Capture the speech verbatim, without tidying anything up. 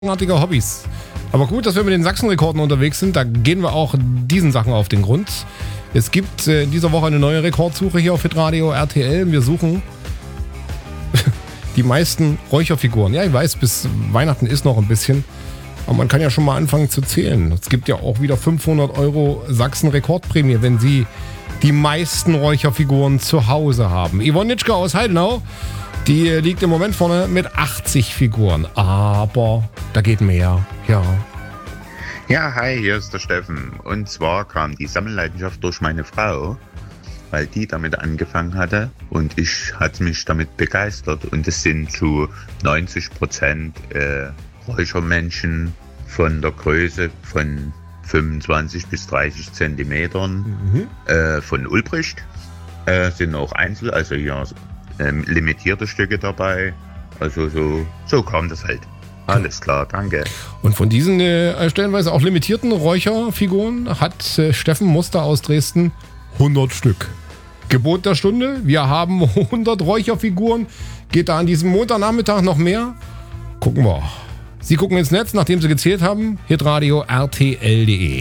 artige Hobbys. Aber gut, dass wir mit den Sachsenrekorden unterwegs sind, da gehen wir auch diesen Sachen auf den Grund. Es gibt äh, in dieser Woche eine neue Rekordsuche hier auf Hitradio R T L. Wir suchen die meisten Räucherfiguren. Ja, ich weiß, bis Weihnachten ist noch ein bisschen, aber man kann ja schon mal anfangen zu zählen. Es gibt ja auch wieder fünfhundert Euro Sachsen-Rekordprämie, wenn Sie die meisten Räucherfiguren zu Hause haben. Yvonne Nitschke aus Heidenau, die liegt im Moment vorne mit achtzig Figuren. Aber da geht mehr, ja. Ja, hi, hier ist der Steffen. Und zwar kam die Sammelleidenschaft durch meine Frau, weil die damit angefangen hatte und ich hatte mich damit begeistert. Und es sind zu neunzig Prozent äh, Räuchermännchen von der Größe von fünfundzwanzig bis dreißig Zentimetern mhm. äh, von Ulbricht. Äh, sind auch Einzel, also hier ähm, limitierte Stücke dabei. Also so, so kam das halt. Alles klar, danke. Und von diesen äh, stellenweise auch limitierten Räucherfiguren hat äh, Steffen Muster aus Dresden hundert Stück. Gebot der Stunde, wir haben hundert Räucherfiguren. Geht da an diesem Montagnachmittag noch mehr? Gucken wir. Sie gucken ins Netz, nachdem Sie gezählt haben, hitradio R T L punkt de.